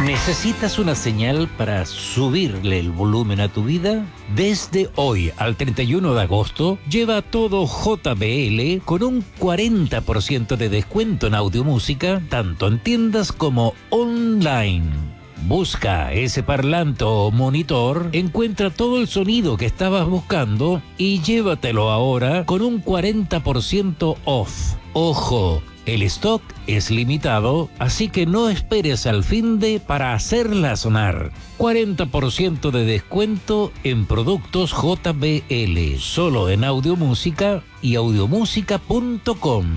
¿Necesitas una señal para subirle el volumen a tu vida? Desde hoy al 31 de agosto, lleva todo JBL con un 40% de descuento en audiomúsica, tanto en tiendas como online. Busca ese parlante o monitor, encuentra todo el sonido que estabas buscando y llévatelo ahora con un 40% off. ¡Ojo! El stock es limitado, así que no esperes al finde para hacerla sonar. 40% de descuento en productos JBL, solo en Audiomúsica y audiomúsica.com.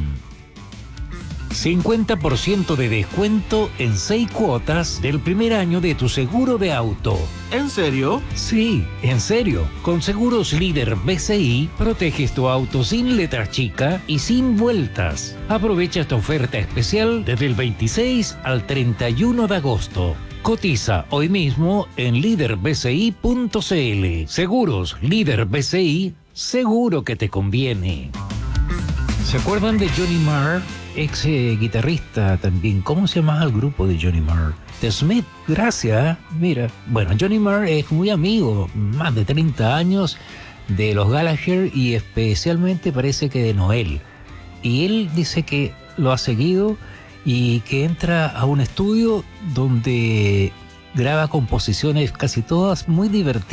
50% de descuento en 6 cuotas del primer año de tu seguro de auto. ¿En serio? Sí, en serio. Con Seguros Líder BCI, proteges tu auto sin letra chica y sin vueltas. Aprovecha esta oferta especial desde el 26 al 31 de agosto. Cotiza hoy mismo en liderbci.cl. Seguros Líder BCI, seguro que te conviene. ¿Se acuerdan de Johnny Marr? Ex guitarrista también. ¿Cómo se llamaba el grupo de Johnny Marr? The Smith, gracias. Mira, bueno, Johnny Marr es muy amigo, más de 30 años, de los Gallagher y especialmente parece que de Noel. Y él dice que lo ha seguido y que entra a un estudio donde graba composiciones casi todas muy divertidas.